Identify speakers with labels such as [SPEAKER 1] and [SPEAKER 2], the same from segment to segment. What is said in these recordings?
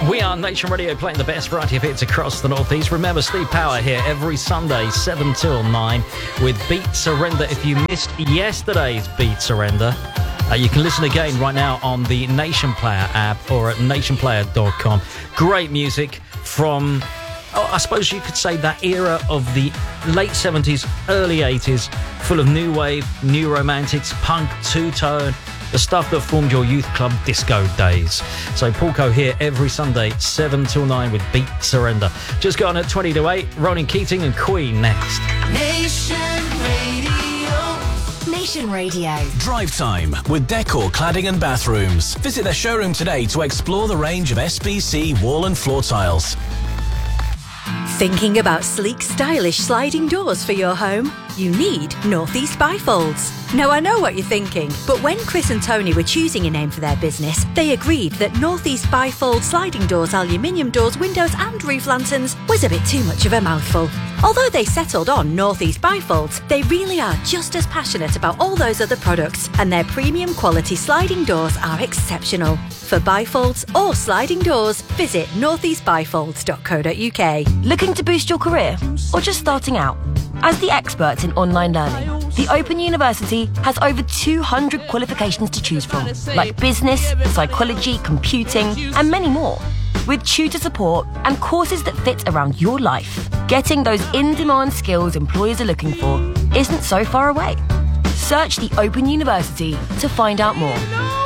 [SPEAKER 1] We are Nation Radio, playing the best variety of hits across the Northeast. Remember, Steve Power here every Sunday, 7 till 9, with Beat Surrender. If you missed yesterday's Beat Surrender, you can listen again right now on the Nation Player app or at nationplayer.com. Great music from, I suppose you could say, that era of the late 70s, early 80s, full of new wave, new romantics, punk, two-tone, the stuff that formed your youth club disco days. So Paulco here every Sunday, 7 till 9 with Beat Surrender. Just got on at 20 to 8, Ronan Keating and Queen next.
[SPEAKER 2] Nation Radio. Nation Radio.
[SPEAKER 3] Drive Time with Decor Cladding and Bathrooms. Visit their showroom today to explore the range of SPC wall and floor tiles.
[SPEAKER 4] Thinking about sleek, stylish sliding doors for your home? You need Northeast Bifolds. Now, I know what you're thinking, but when Chris and Tony were choosing a name for their business, they agreed that Northeast Bifold sliding doors, aluminium doors, windows and roof lanterns was a bit too much of a mouthful. Although they settled on Northeast Bifolds, they really are just as passionate about all those other products, and their premium quality sliding doors are exceptional. For bifolds or sliding doors, visit northeastbifolds.co.uk.
[SPEAKER 5] Looking to boost your career or just starting out? As the experts in online learning, the Open University has over 200 qualifications to choose from, like business, psychology, computing, and many more. With tutor support and courses that fit around your life, getting those in-demand skills employers are looking for isn't so far away. Search the Open University to find out more.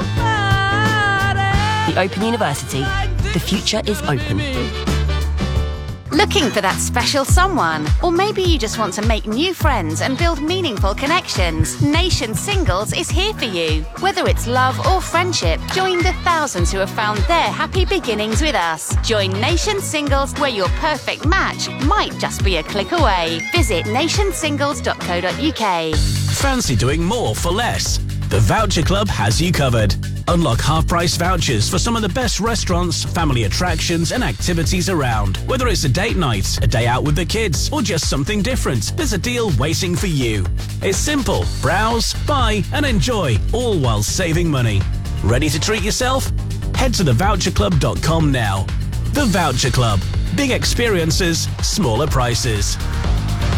[SPEAKER 5] The Open University. The future is open.
[SPEAKER 6] Looking for that special someone? Or maybe you just want to make new friends and build meaningful connections? Nation Singles is here for you. Whether it's love or friendship, join the thousands who have found their happy beginnings with us. Join Nation Singles, where your perfect match might just be a click away. Visit nationsingles.co.uk.
[SPEAKER 3] Fancy doing more for less? The Voucher Club has you covered. Unlock half-price vouchers for some of the best restaurants, family attractions and activities around. Whether it's a date night, a day out with the kids, or just something different, there's a deal waiting for you. It's simple. Browse, buy and enjoy, all while saving money. Ready to treat yourself? Head to thevoucherclub.com now. The Voucher Club. Big experiences, smaller prices.